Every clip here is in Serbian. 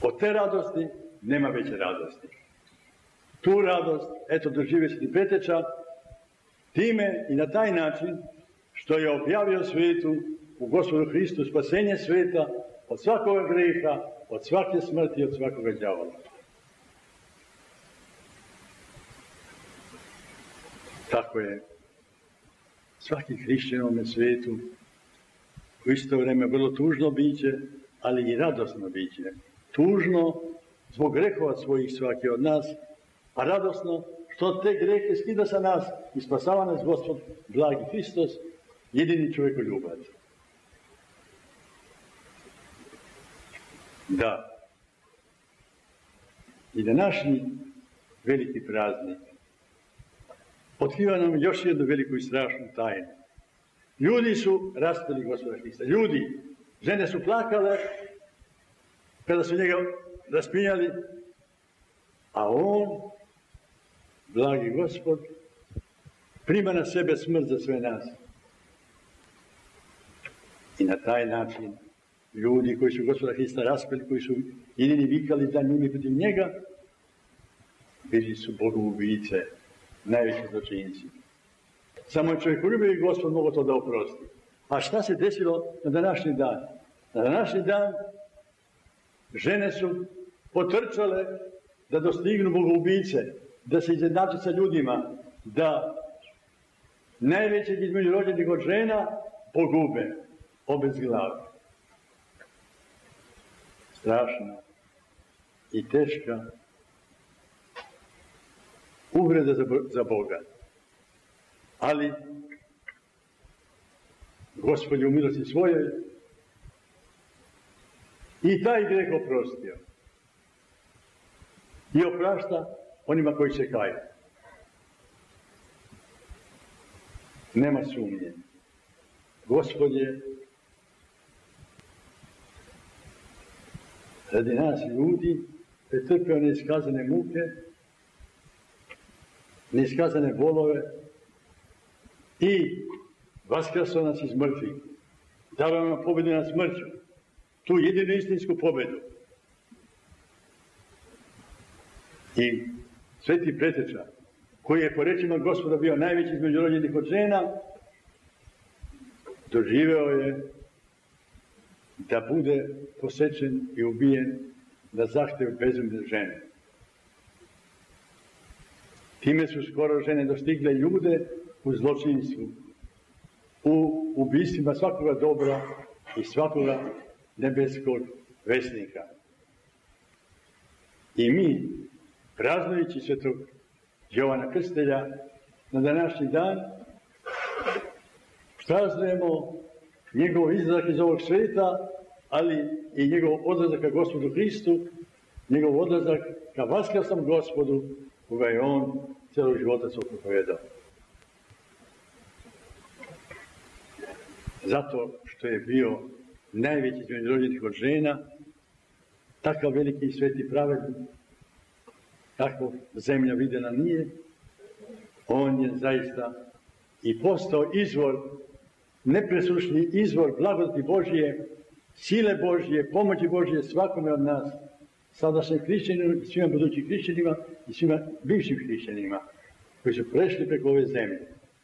Od te radosti nema veće radosti. Tu radost, eto, doživio Sveti Preteča, time i na taj način što je objavio svijetu u Gospodu Hristu spasenje svijeta od svakoga grijeha, od svake smrti, od svakoga đavola. Tako je svaki hrišćan u ovome svijetu u isto vrijeme vrlo tužno biće, ali i radosno biće. Tužno zbog grehova svojih svaki od nas, a radosno što te grehe skida sa nas i spasava nas Gospod blagi Hristos, jedini čovjekoljubac. Da. I današnji veliki praznik otkriva nam još jednu veliku i strašnu tajnu. Ljudi su raspeli Gospoda Hrista. Ljudi, žene su plakale kada su njega raspinjali, a on, blagi Gospod, prima na sebe smrt za sve nas. I na taj način ljudi koji su Gospoda Hrista raspeli, koji su jedini vikali da njimi protiv njega, bili su bogoubice, najveći zločinci. Samo je čovjekoljubivi Gospod mogao to da oprosti. A šta se desilo na današnji dan? Na današnji dan žene su potrčale da dostignu bogoubice, da se izjednače sa ljudima, da najvećeg između rođenih od žena pogube, obezglave. Strašna i teška uvreda za Boga. Ali Gospod je u milosti svojoj i taj greh oprostio. I oprašta onima koji se kaju. Nema sumnje. Gospod je radi nas ljudi pretrpio neiskazane muke, neiskazane bolove i vaskrasao nas iz mrtvih. Dao nam pobjedu nad smrću. Tu jedinu istinsku pobjedu. I Sveti Preteča, koji je po rečima Gospoda bio najveći između rođenih od žena, doživeo je da bude posečen i ubijen na zahtjev bezumne žene. Time su skoro žene dostigle ljude u zločinstvu, u ubistvima svakoga dobra i svakoga nebeskog vesnika. I mi, praznujući svetog Jovana Krstitelja na današnji dan, praznujemo njegov izlazak iz ovog svijeta, ali i njegov odlazak ka Gospodu Hristu, njegov odlazak ka vaskrasnom Gospodu, koga je on cijelog života svog propovedao. Zato što je bio najveći između rođenih od žena, takav veliki i sveti pravednik, tako zemlja vidjela nije, on je zaista i postao izvor, nepresušni izvor blagodati Božje, sile Božje, pomoći Božje svakome od nas, sadašnjim hrišćanima, svima budućim hrišćanima i svima bivšim hrišćanima koji su prešli preko ove zemlje.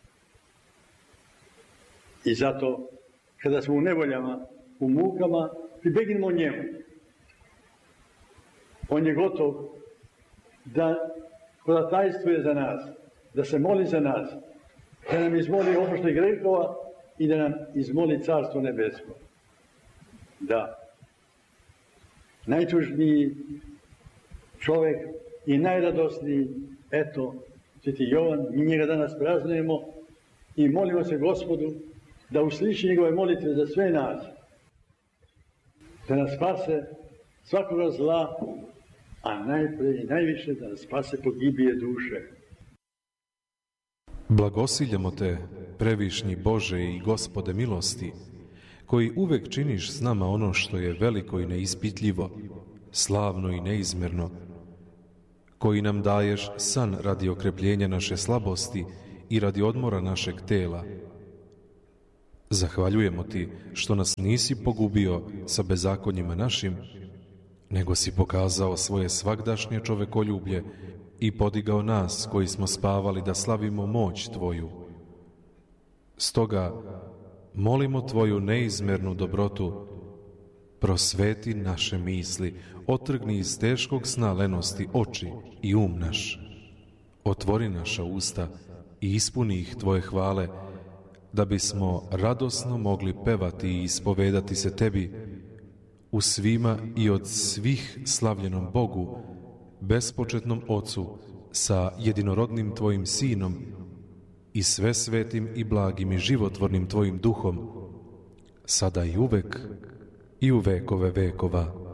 I zato, kada smo u nevoljama, u mukama, pribegnimo njemu. On je gotov da hodatajstvuje za nas, da se moli za nas, da nam izmoli oproštaj grehova i da nam izmoli Carstvo nebesko. Da. Najtužniji čovjek i najradosniji, eto, Sveti Jovan, mi njega danas praznujemo i molimo se Gospodu da usliši njegove molitve za sve nas, da nas spase svakoga zla, a najprije i najviše da nas spase pogibije duše. Blagosiljamo te, previšnji Bože i Gospode milosti, koji uvek činiš s nama ono što je veliko i neispitljivo, slavno i neizmjerno, koji nam daješ san radi okrepljenja naše slabosti i radi odmora našeg tela. Zahvaljujemo ti što nas nisi pogubio sa bezakonjima našim, nego si pokazao svoje svagdašnje čovekoljublje i podigao nas koji smo spavali da slavimo moć Tvoju. Stoga molimo Tvoju neizmernu dobrotu, prosveti naše misli, otrgni iz teškog sna lenosti oči i naš. Otvori naša usta i ispuni ih Tvoje hvale, da bismo radosno mogli pevati i ispovedati se Tebi, u svima i od svih slavljenom Bogu, bespočetnom Ocu, sa jedinorodnim Tvojim Sinom i sve svetim i blagim i životvornim Tvojim Duhom, sada i uvek i u vekove vekova.